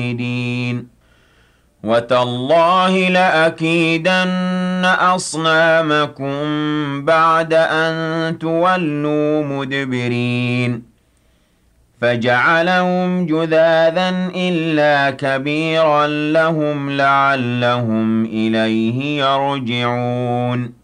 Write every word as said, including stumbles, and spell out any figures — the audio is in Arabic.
الدين وتالله لأكيدن أصنامكم بعد أن تولوا مدبرين فجعلهم جذاذا إلا كبيرا لهم لعلهم إليه يرجعون